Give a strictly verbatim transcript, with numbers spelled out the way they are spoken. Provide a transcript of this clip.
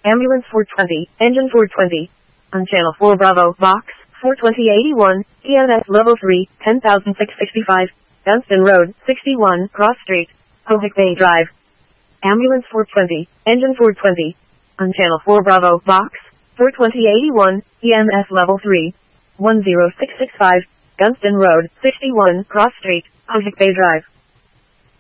Ambulance four twenty, engine four twenty. On channel four Bravo, box, four twenty eighty-one, E M S level three, ten thousand six hundred sixty-five, Dunstan Road, sixty-one, Cross Street, Hohick Bay Drive. Ambulance four twenty, engine four twenty. On channel four Bravo, box, four twenty eighty-one, E M S level three, one zero six six five, Dunstan Road, sixty-one, Cross Street, Hohick Bay Drive.